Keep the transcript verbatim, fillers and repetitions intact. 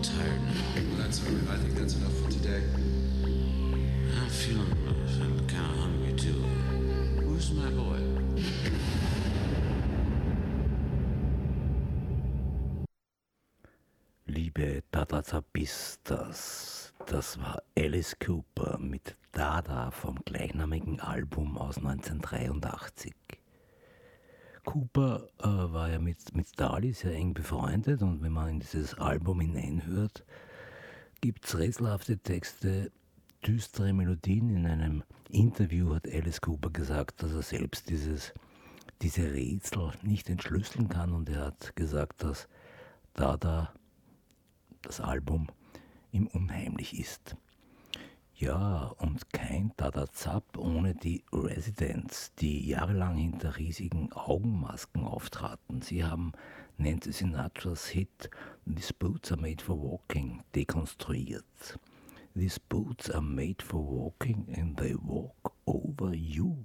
tired now. Well, that's all right. I think that's enough for today. I'm feeling, uh, feeling kind of hungry too. Who's my boy? Liebe Dada-Zabistas, das war Alice Cooper mit Dada vom gleichnamigen Album aus neunzehnhundertdreiundachtzig. Cooper äh, war ja mit, mit Dali sehr eng befreundet und wenn man in dieses Album hineinhört, gibt es rätselhafte Texte, düstere Melodien. In einem Interview hat Alice Cooper gesagt, dass er selbst dieses, diese Rätsel nicht entschlüsseln kann und er hat gesagt, dass Dada das Album ihm unheimlich ist. Ja, und kein Dada-Zap ohne die Residents, die jahrelang hinter riesigen Augenmasken auftraten. Sie haben Nancy Sinatras Hit These Boots Are Made for Walking dekonstruiert. These boots are made for walking and they walk over you.